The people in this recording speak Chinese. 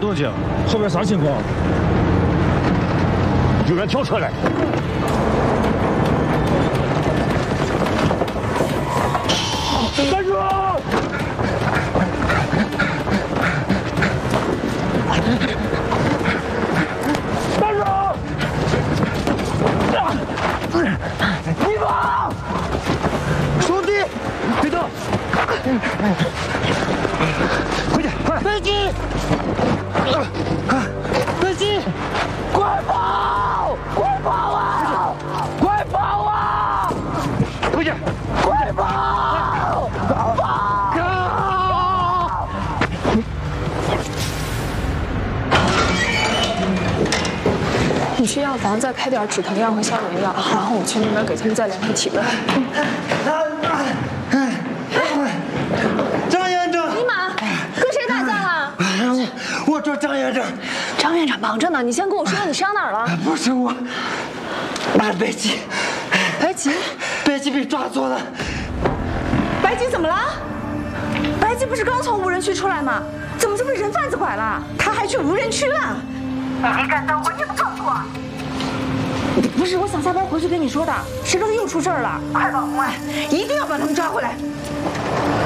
动静，后边啥情况？ 有人跳车来。站住！站住！你跑！兄弟，别动！快点，快！飞机！飞机！快跑！快跑啊！快跑啊！快点！快跑！跑！ 你去药房再开点止疼药和消炎药，然后我去那边给他们再量体温。 张院长， 尼玛，跟谁打架了？ 我找张院长。 张院长忙着呢，你先跟我说说你伤哪儿了？ 不是我，白吉。白吉被抓走了。 白吉怎么了？白吉不是刚从无人区出来吗？怎么就被人贩子拐了？他还去无人区了？你敢当我也不告诉我。不是，我想下班回去跟你说的。谁知道又出事儿了？快报公安，一定要把他们抓回来。